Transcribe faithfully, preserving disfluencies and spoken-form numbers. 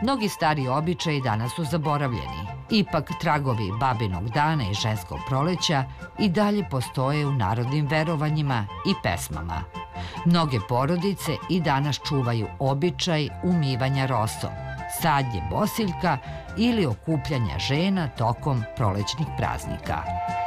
Mnogi stari običaji danas su zaboravljeni. Ipak, tragovi babinog dana i ženskog proleća i dalje postoje u narodnim verovanjima i pesmama. Mnoge porodice i danas čuvaju običaj umivanja rosom, sadnje bosiljka ili okupljanja žena tokom prolećnih praznika.